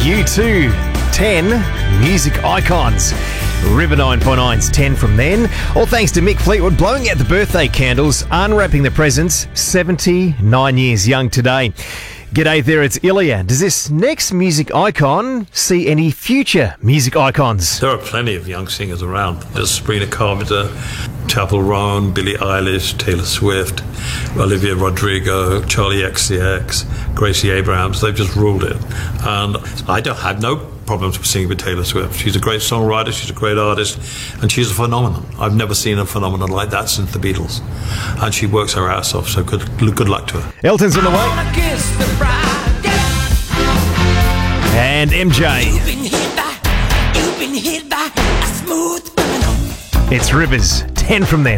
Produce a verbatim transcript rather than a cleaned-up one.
U two, ten music icons. River nine point nine's ten from then. All thanks to Mick Fleetwood blowing out the birthday candles, unwrapping the presents, seventy-nine years young today. G'day there, it's Ilya. Does this next music icon see any future music icons? There are plenty of young singers around. There's Sabrina Carpenter, Chapel Roan, Billie Eilish, Taylor Swift, Olivia Rodrigo, Charlie X C X, Gracie Abrams. They've just ruled it. And I don't have no problems with singing with Taylor Swift. She's a great songwriter, she's a great artist, and she's a phenomenon. I've never seen a phenomenon like that since the Beatles. And she works her ass off, so good, good luck to her. Elton's on the way. And M J. You've been hit by, you've been hit by a smooth criminal. It's Rivers, ten from then.